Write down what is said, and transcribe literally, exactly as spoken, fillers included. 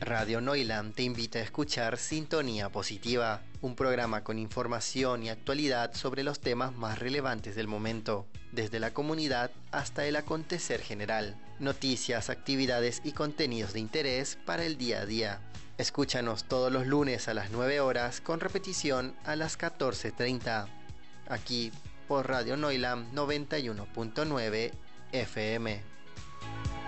Radio Noilam te invita a escuchar Sintonía Positiva, un programa con información y actualidad sobre los temas más relevantes del momento, desde la comunidad hasta el acontecer general, noticias, actividades y contenidos de interés para el día a día. Escúchanos todos los lunes a las nueve horas con repetición a las catorce treinta, aquí por Radio Noilam noventa y uno punto nueve F M.